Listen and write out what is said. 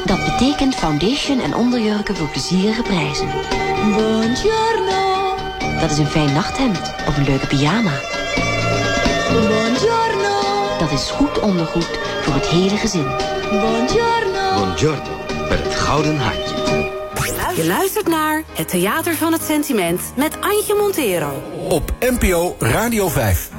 Dat betekent foundation en onderjurken voor plezierige prijzen. Buongiorno. Dat is een fijn nachthemd of een leuke pyjama. Buongiorno. Dat is goed ondergoed voor het hele gezin. Buongiorno. Buongiorno, met het gouden hartje. Je luistert naar Het Theater van het Sentiment met Antje Montero. Op NPO Radio 5.